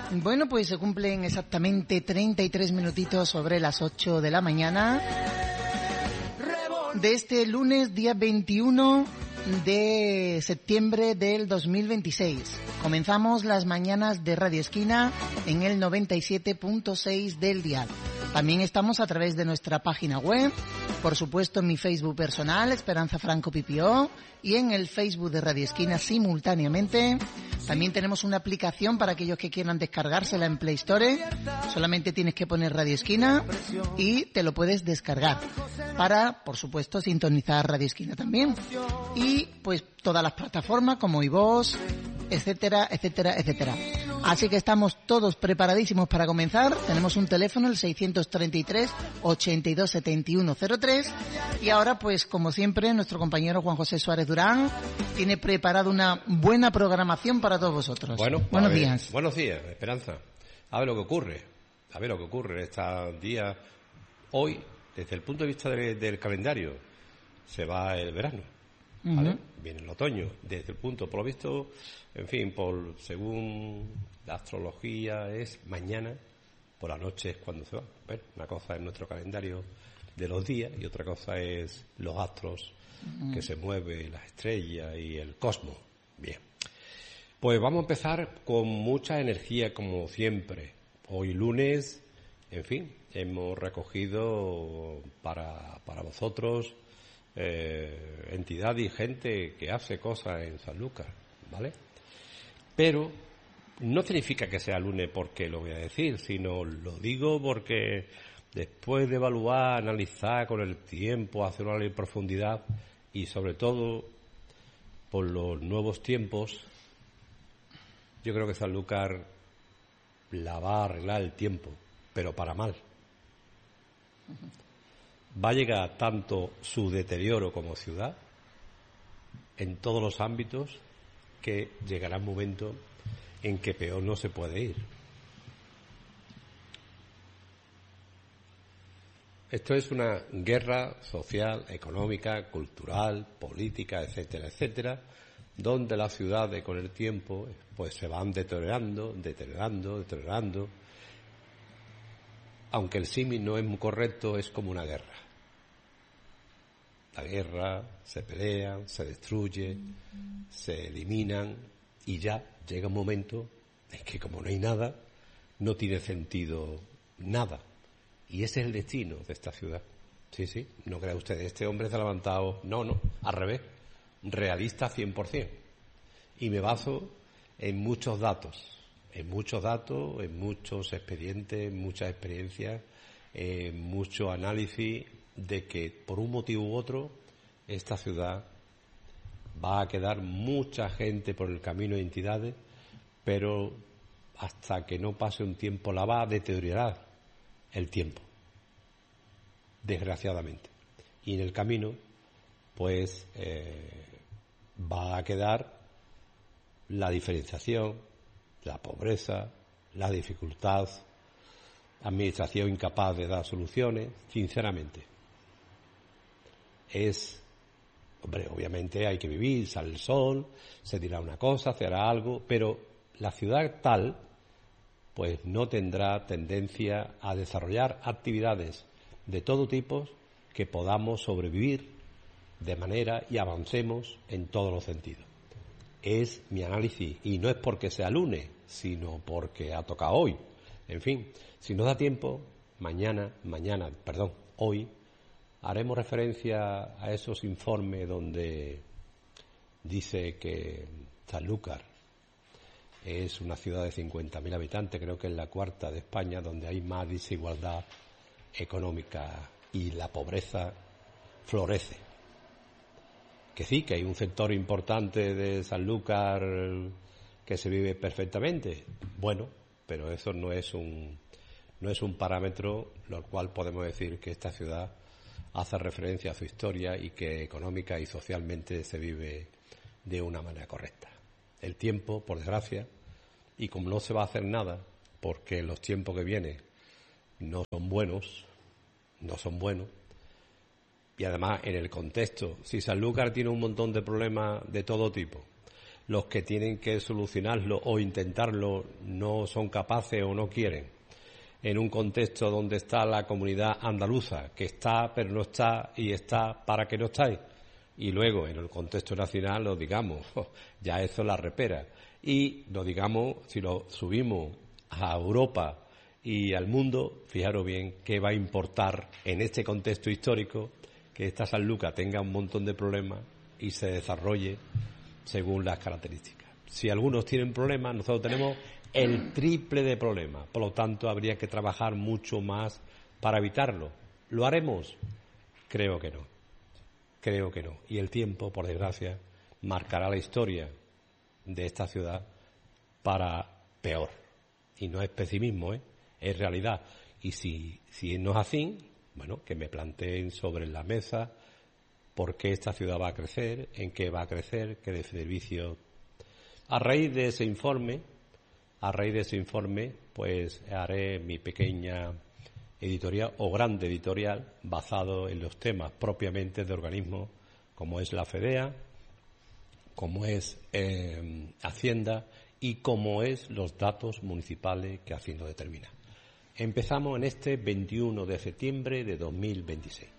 Bueno, pues se cumplen exactamente 33 minutitos sobre las 8 de la mañana de este lunes, día 21 de septiembre del 2026. Comenzamos las mañanas de Radio Esquina en el 97.6 del dial. También estamos a través de nuestra página web, por supuesto en mi Facebook personal, Esperanza Franco Pipió, y en el Facebook de Radio Esquina simultáneamente. También tenemos una aplicación para aquellos que quieran descargársela en Play Store. Solamente tienes que poner Radio Esquina y te lo puedes descargar para, por supuesto, sintonizar Radio Esquina también. Y pues todas las plataformas como iVoox, etcétera, etcétera, etcétera. Así que estamos todos preparadísimos para comenzar. Tenemos un teléfono, el 633 82 71 03. Y ahora, pues como siempre, nuestro compañero Juan José Suárez Durán tiene preparado una buena programación para todos vosotros. Bueno, buenos días. Buenos días, Esperanza. A ver lo que ocurre. Este día, hoy, desde el punto de vista del calendario, se va el verano. ¿Vale? Viene el otoño, desde el punto, por lo visto, en fin, según la astrología, es mañana, por la noche es cuando se va. Bueno, una cosa es nuestro calendario de los días y otra cosa es los astros que se mueven, las estrellas y el cosmos. Bien, pues vamos a empezar con mucha energía como siempre. Hoy lunes, en fin, hemos recogido para vosotros entidad y gente que hace cosas en Sanlúcar, ¿vale? Pero no significa que sea lunes porque lo voy a decir, sino lo digo porque después de evaluar, analizar con el tiempo, hacer una ley en profundidad y sobre todo por los nuevos tiempos, yo creo que Sanlúcar la va a arreglar el tiempo, pero para mal. Va a llegar tanto su deterioro como ciudad en todos los ámbitos que llegará un momento en que peor no se puede ir. Esto es una guerra social, económica, cultural, política, etcétera, etcétera, donde las ciudades con el tiempo pues se van deteriorando. Aunque el símil no es muy correcto, es como una guerra. La guerra, se pelean, se destruyen, se eliminan y ya llega un momento en que como no hay nada, no tiene sentido nada. Y ese es el destino de esta ciudad. Sí, no crea usted, este hombre se ha levantado. No, al revés, realista 100%. Y me baso en muchos datos, en muchos expedientes, en muchas experiencias, en mucho análisis de que por un motivo u otro esta ciudad va a quedar mucha gente por el camino de entidades, pero hasta que no pase un tiempo la va a deteriorar el tiempo, desgraciadamente. Y en el camino pues va a quedar la diferenciación, la pobreza, la dificultad, administración incapaz de dar soluciones, sinceramente. Obviamente hay que vivir, sale el sol, se dirá una cosa, se hará algo, pero la ciudad tal, pues no tendrá tendencia a desarrollar actividades de todo tipo que podamos sobrevivir de manera y avancemos en todos los sentidos. Es mi análisis, y no es porque sea lunes, sino porque ha tocado hoy. En fin, si nos da tiempo, hoy, haremos referencia a esos informes donde dice que Sanlúcar es una ciudad de 50.000 habitantes, creo que es la cuarta de España, donde hay más desigualdad económica y la pobreza florece. Que sí, que hay un sector importante de Sanlúcar que se vive perfectamente. Bueno, pero eso no es un parámetro lo cual podemos decir que esta ciudad hace referencia a su historia y que económica y socialmente se vive de una manera correcta. El tiempo, por desgracia, y como no se va a hacer nada, porque los tiempos que vienen no son buenos, y además en el contexto, si Sanlúcar tiene un montón de problemas de todo tipo, los que tienen que solucionarlo o intentarlo no son capaces o no quieren. En un contexto donde está la comunidad andaluza, que está pero no está y está para que no estáis. Y luego en el contexto nacional lo digamos, ya eso la repera. Y lo digamos, si lo subimos a Europa y al mundo, fijaros bien qué va a importar en este contexto histórico que esta Sanlúcar tenga un montón de problemas y se desarrolle según las características. Si algunos tienen problemas, nosotros tenemos el triple de problemas. Por lo tanto, habría que trabajar mucho más para evitarlo. ¿Lo haremos? Creo que no. Creo que no. Y el tiempo, por desgracia, marcará la historia de esta ciudad para peor. Y no es pesimismo, es realidad. Y si no es así, bueno, que me planteen sobre la mesa por qué esta ciudad va a crecer, en qué va a crecer, qué de servicio. A raíz de ese informe, pues haré mi pequeña editorial o grande editorial basado en los temas propiamente de organismos como es la FEDEA, como es Hacienda y como es los datos municipales que Hacienda determina. Empezamos en este 21 de septiembre de 2026.